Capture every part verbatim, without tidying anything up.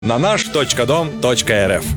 на наш точка дом точка эр эф.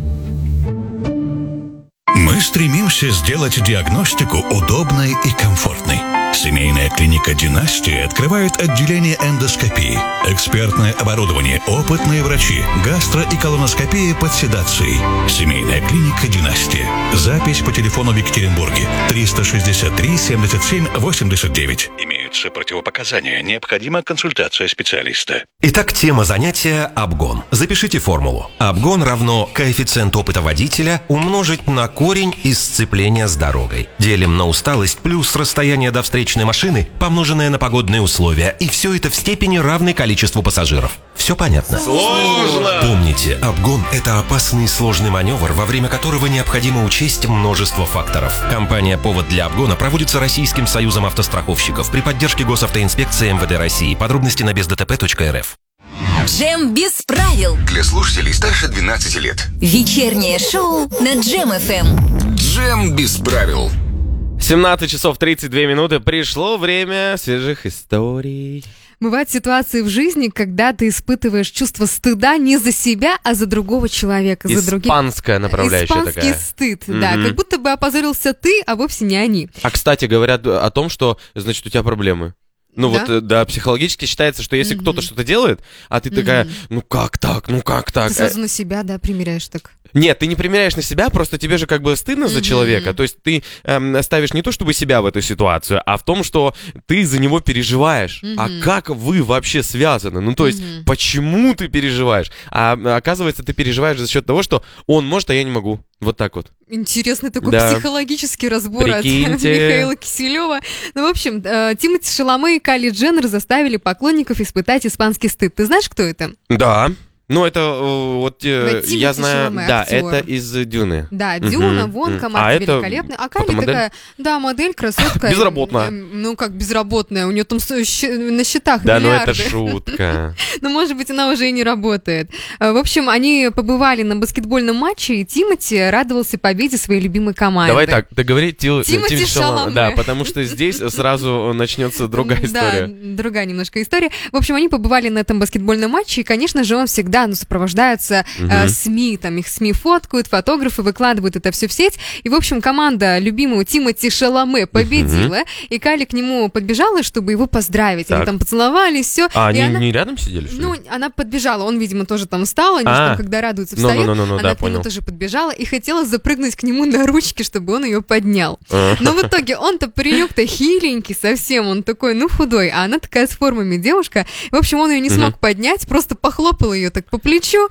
Мы стремимся сделать диагностику удобной и комфортной. Семейная клиника «Династия» открывает отделение эндоскопии, экспертное оборудование, опытные врачи, гастро- и колоноскопия под седацией. Семейная клиника «Династия». Запись по телефону в Екатеринбурге триста шестьдесят три семьдесят семь восемьдесят девять. Имеются противопоказания. Необходима консультация специалиста. Итак, тема занятия – обгон. Запишите формулу. Обгон равно коэффициент опыта водителя умножить на корень из сцепления с дорогой. Делим на усталость плюс расстояние до встречной машины, помноженное на погодные условия. И все это в степени равной количеству пассажиров. Все понятно? Сложно! Помните, обгон – это опасный и сложный маневр, во время которого необходимо учесть множество факторов. Компания «Повод для обгона» проводится Российским союзом автостраховщиков при поддержке Госавтоинспекции эм вэ дэ России. Подробности на без дэ тэ пэ точка эр эф. Джем без правил. Для слушателей старше двенадцати лет. Вечернее шоу на Джем эф эм. Джем без правил. семнадцать часов тридцать две минуты. Пришло время свежих историй. Бывают ситуации в жизни, когда ты испытываешь чувство стыда не за себя, а за другого человека, за других. Испанская направляющая Испанский такая. стыд, Мгм. да. Как будто бы опозорился ты, а вовсе не они. А, кстати, говорят о том, что, значит, у тебя проблемы. Ну Да? вот, э, да, психологически считается, что если Мгм. кто-то что-то делает, а ты такая, ну как так, ну как так? Ты сразу на себя, да, примеряешь так. Нет, ты не примеряешь на себя, просто тебе же как бы стыдно за Мгм. человека. То есть ты эм, ставишь не то чтобы себя в эту ситуацию, а в том, что ты за него переживаешь. А Мгм. как вы вообще связаны? Ну то есть Мгм. почему ты переживаешь? А оказывается, ты переживаешь за счет того, что он может, а я не могу. Вот так вот. Интересный такой Да. психологический разбор от Прикиньте. Михаила Киселева. Ну, в общем, э, Тимоти Шаламе и Кайли Дженнер заставили поклонников испытать испанский стыд. Ты знаешь, кто это? Да. Ну, это э, вот, э, Да, Тимоти я знаю, Шаламе, да, актер. это из «Дюны». Да, Мгм. Дюна, вон, Мгм. команда А это великолепная. А Кайли фотомодель? такая, да, модель, красотка. Безработная. Эм, Ну, как безработная, у нее там с- щ- на счетах Да, ну миллиарды. это шутка. Ну, может быть, она уже и не работает. А, В общем, они побывали на баскетбольном матче, и Тимоти радовался победе своей любимой команды. Давай так, договори Тил- Тимоти Тимати Шаламе. Шаламе. Да, потому что здесь сразу начнется другая история. Да, другая немножко история. В общем, они побывали на этом баскетбольном матче, и, конечно же, он всегда ну, сопровождается э, СМИ, там их СМИ фоткают, фотографы выкладывают это все в сеть. И, в общем, команда любимого Тимоти Шаламе победила, и Кайли к нему подбежала, чтобы его поздравить. Они Так. там поцеловались, все. А и они она... не рядом сидели, что ли? Ну, она подбежала, он, видимо, тоже там встал, они же А. там, когда радуются, Ну, ну, встают, ну, ну, ну, она да, к нему понял. тоже подбежала и хотела запрыгнуть к нему на ручки, чтобы он ее поднял. А. Но в итоге он-то паренек-то хиленький совсем, он такой, ну, худой, а она такая с формами девушка. В общем, он ее не смог поднять, просто похлопал ее так по плечу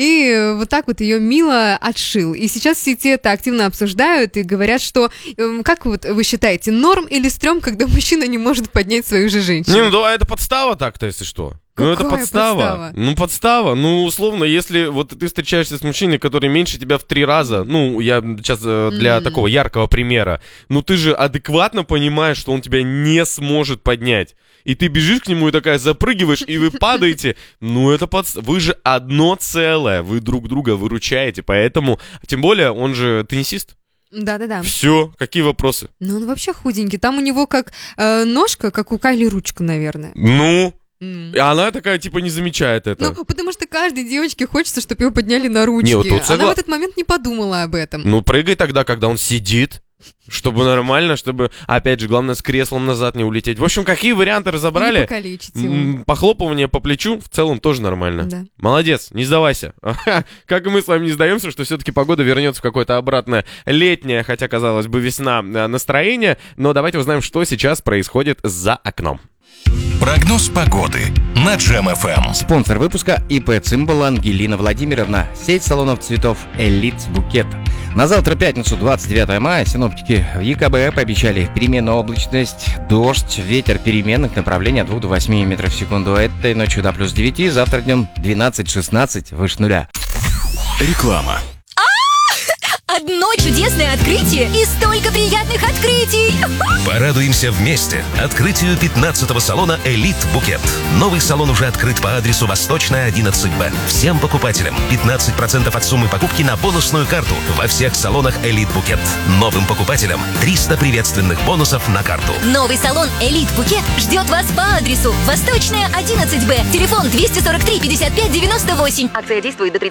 и вот так вот ее мило отшил. И сейчас в сети это активно обсуждают и говорят, что, эм, как вот вы считаете, норм или стрём, когда мужчина не может поднять свою же женщину? Не, ну да, это подстава так-то, если что. Ну это Какая подстава. подстава? Ну подстава. Ну условно, если вот ты встречаешься с мужчиной, который меньше тебя в три раза, ну я сейчас э, для Мгм. такого яркого примера, ну ты же адекватно понимаешь, что он тебя не сможет поднять. И ты бежишь к нему и такая запрыгиваешь, и вы падаете. Ну это подстава. Вы же одно целое, вы друг друга выручаете, поэтому, тем более, он же теннисист. Да-да-да. Все, какие вопросы? Ну, он вообще худенький. Там у него как э, ножка, как у Кайли ручка, наверное. Ну, М. и она такая типа не замечает это. Ну, потому что каждой девочке хочется, чтобы его подняли на ручки. Не, вот тут Она согла- в этот момент не подумала об этом. Ну, прыгай тогда, когда он сидит, чтобы нормально, чтобы, опять же, главное, с креслом назад не улететь. В общем, какие варианты Не разобрали? покалечить его. М, Похлопывание по плечу в целом тоже нормально. Да. Молодец, не сдавайся. Как и мы с вами не сдаемся, что все-таки погода вернется в какое-то обратное летнее, хотя, казалось бы, весна э, настроение. Но давайте узнаем, что сейчас происходит за окном. Прогноз погоды на Джем эф эм. Спонсор выпуска ИП «Цимбал» Ангелина Владимировна. Сеть салонов цветов «Элит Букет». На завтра, пятницу, двадцать девятое мая, синоптики в ЕКБ пообещали переменную облачность, дождь, ветер переменных направлений от двух до восьми метров в секунду. Этой ночью до плюс девяти, завтра днем двенадцать-шестнадцать, выше нуля. Реклама. Одно чудесное открытие и столько приятных открытий! Порадуемся вместе открытию пятнадцатого салона «Элит Букет». Новый салон уже открыт по адресу Восточная, одиннадцать Б. Всем покупателям пятнадцать процентов от суммы покупки на бонусную карту во всех салонах «Элит Букет». Новым покупателям триста приветственных бонусов на карту. Новый салон «Элит Букет» ждет вас по адресу Восточная, одиннадцать Б. Телефон двести сорок три пятьдесят пять девяносто восемь. Акция действует до